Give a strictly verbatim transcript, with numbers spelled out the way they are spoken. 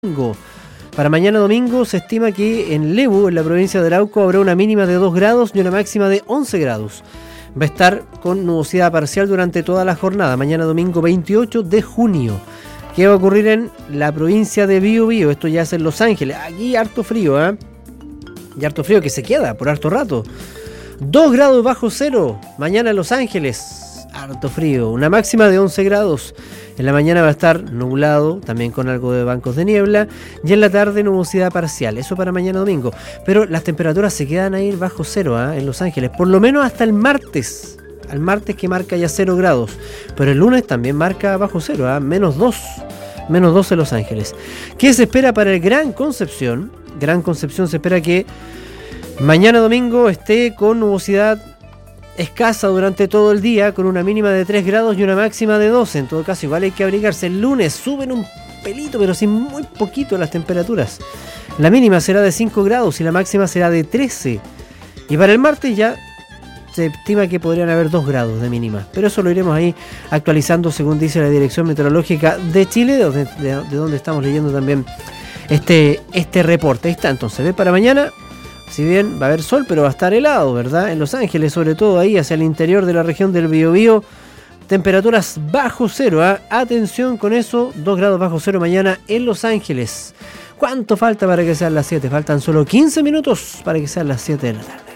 domingo. Para mañana domingo se estima que en Lebu, en la provincia de Arauco, habrá una mínima de dos grados y una máxima de once grados. Va a estar con nubosidad parcial durante toda la jornada, mañana domingo veintiocho de junio. ¿Qué va a ocurrir en la provincia de Biobío? Esto ya es en Los Ángeles. Aquí harto frío, ¿eh? Y harto frío que se queda por harto rato. dos grados bajo cero, mañana en Los Ángeles. Harto frío, una máxima de once grados. En la mañana va a estar nublado, también con algo de bancos de niebla, y en la tarde nubosidad parcial, eso para mañana domingo. Pero las temperaturas se quedan ahí bajo cero, ¿eh? En Los Ángeles, por lo menos hasta el martes, al martes que marca ya cero grados, pero el lunes también marca bajo cero, ¿eh? menos dos, menos dos en Los Ángeles. ¿Qué se espera para el Gran Concepción? Gran Concepción se espera que mañana domingo esté con nubosidad escasa durante todo el día, con una mínima de tres grados y una máxima de doce. En todo caso, igual hay que abrigarse. El lunes suben un pelito, pero sí muy poquito las temperaturas. La mínima será de cinco grados y la máxima será de trece. Y para el martes ya se estima que podrían haber dos grados de mínima. Pero eso lo iremos ahí actualizando según dice la Dirección Meteorológica de Chile, de donde, de, de donde estamos leyendo también este, este reporte. Ahí está, entonces, ¿ve? Para mañana, si bien va a haber sol, pero va a estar helado, ¿verdad? En Los Ángeles, sobre todo ahí hacia el interior de la región del Biobío, temperaturas bajo cero, ¿eh? Atención con eso, dos grados bajo cero mañana en Los Ángeles. ¿Cuánto falta para que sean las siete? Faltan solo quince minutos para que sean las siete de la tarde.